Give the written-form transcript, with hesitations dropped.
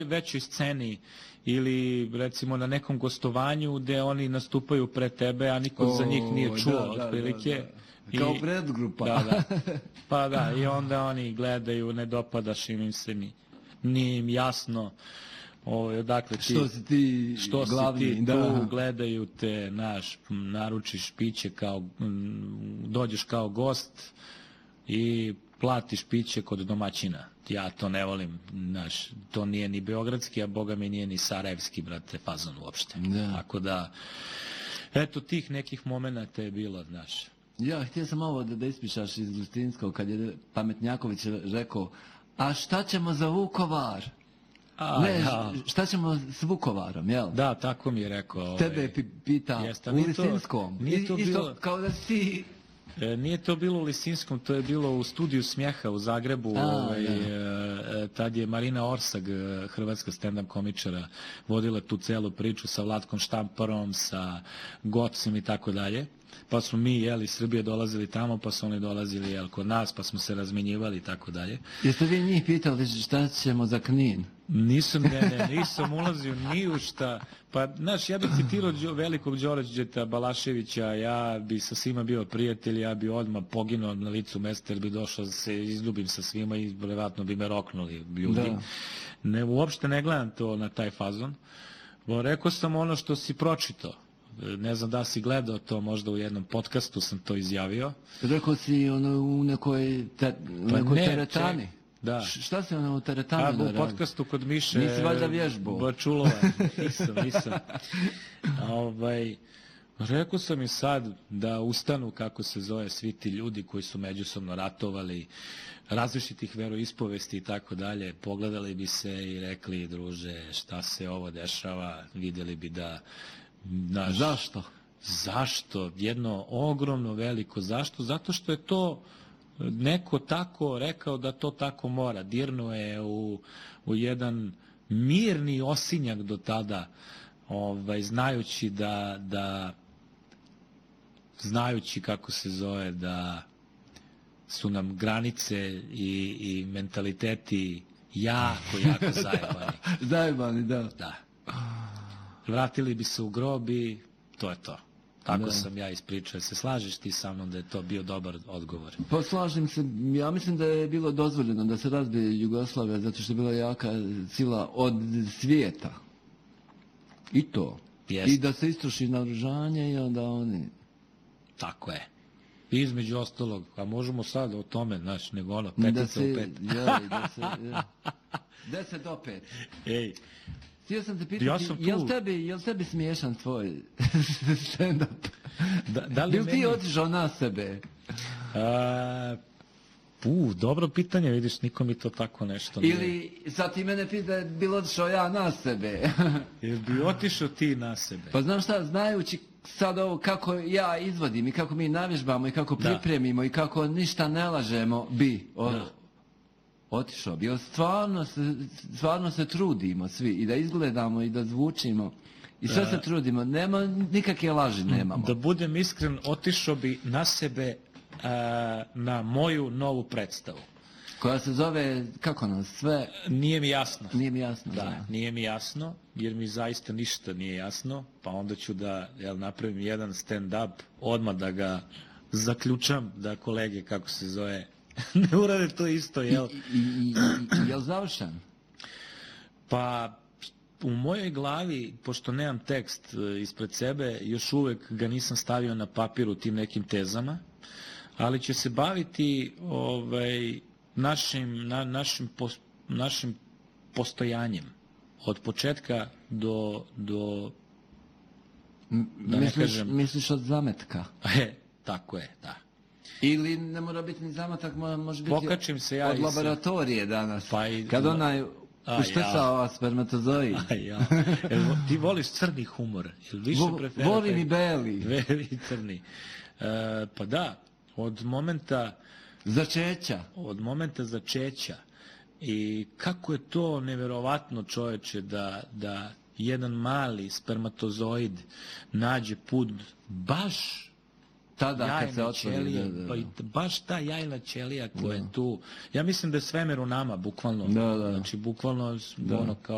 većoj sceni ili recimo na nekom gostovanju gde oni nastupaju pred tebe, a niko za njih nije čuo otprilike. Kao predgrupa. Da. Pa da, i onda oni gledaju, ne dopadaš im se nije im jasno odakle ti, što glavni, si ti tu, gledaju te, naručiš piće kao, dođeš kao gost i platiš piće kod domaćina. Ja to ne volim, to nije ni beogradski, a boga mi nije ni sarajevski, brate, fazon uopšte. Tako da, eto, tih nekih momenata je bilo, znaš. Ja, htio sam ovo da ispišaš iz Gustinskog, kad je Pametnjaković rekao, a šta ćemo za Vukovar? Šta ćemo s Vukovarom, jel? Da, tako mi je rekao. Tebe je pitao u Lisinskom. Isto kao da si... Nije to bilo u Lisinskom, to je bilo u Studiju Smjeha u Zagrebu. Tad je Marina Orsag, hrvatska stand-up komičara, vodila tu celu priču sa Vlatkom Štamparom, sa Gocem i tako dalje. Pa smo mi, iz Srbije dolazili tamo, pa su oni dolazili, kod nas, pa smo se razmenjivali i tako dalje. Jeste vi njih pitali šta ćemo za Knin? Nisam ulazio ni u šta. Pa, znaš, ja bih citirao velikog Đorđeta Balaševića, ja bi sa svima bio prijatelj, ja bi odmah poginuo na licu mesta, jer bi došao da se izljubim sa svima i vjerovatno bi me roknuli ljudi. Uopšte ne gledam to na taj fazon. Rekao sam ono što si pročitao. Ne znam da si gledao to, možda u jednom podcastu sam to izjavio. Rekao si u nekoj teretani. Da. Šta si u teretani? U podcastu kod Miše Nisi valjda vježbao? Bačulova. Nisam. Rekao sam i sad da ustanu, kako se zove, svi ti ljudi koji su međusobno ratovali, različitih veroispovesti i tako dalje, pogledali bi se i rekli, druže, šta se ovo dešava, vidjeli bi da... Zašto? Zašto? Jedno ogromno, veliko zašto? Zato što je to neko tako rekao da to tako mora. Dirnuo je u jedan mirni osinjak do tada, znajući kako se zove, da su nam granice i mentaliteti jako zajebani. Zajebani, da. Da. Vratili bi se u grob i to je to. Tako sam ja ispričao. Se slažeš ti sa mnom da je to bio dobar odgovor? Pa slažem se. Ja mislim da je bilo dozvoljeno da se razbije Jugoslavija zato što je bila jaka sila od svijeta. I to. I da se istroši naoružanje i onda oni... Tako je. Između ostalog. A možemo sad o tome, znaš, nego ono, petica u pet. 10 do 5. Ej. Htio sam te pitati, je li tebi smiješan tvoj stand-up? Bil ti otišao na sebe? Dobro pitanje, vidiš, niko mi to tako nešto nije. Ili sad ti mene pita, je bil otišao ja na sebe? Jel bi otišao ti na sebe? Pa znam šta, znajući sad ovo kako ja izvodim i kako mi navježbamo i kako pripremimo i kako ništa ne lažemo, otišao bi. Stvarno se trudimo svi i da izgledamo i da zvučimo i sve se trudimo. Nema nikakve laži, nemamo. Da budem iskren, otišao bi na sebe na moju novu predstavu. Koja se zove, kako nas, sve... Nije mi jasno. Nije mi jasno. Da, nije mi jasno, jer mi zaista ništa nije jasno, pa onda ću da napravim jedan stand-up, odmah da ga zaključam, da kolege, kako se zove, ne urade to isto, jel? Jel završen? Pa, u mojoj glavi, pošto nemam tekst ispred sebe, još uvek ga nisam stavio na papir u tim nekim tezama, ali će se baviti našim postojanjem. Od početka do da ne kažem... Misliš od zametka? Tako je, da. Ili ne mora biti ni zametak, može biti od laboratorije danas. Kad onaj uštecao spermatozoid. Ti voliš crni humor? Volim i beli. Beli i crni. Pa da, od momenta začeća i kako je to neverovatno, čoveče, da jedan mali spermatozoid nađe put baš jajne ćelije, baš ta jajna ćelija koja je tu. Ja mislim da je svemir u nama, bukvalno. Znači, bukvalno ono kao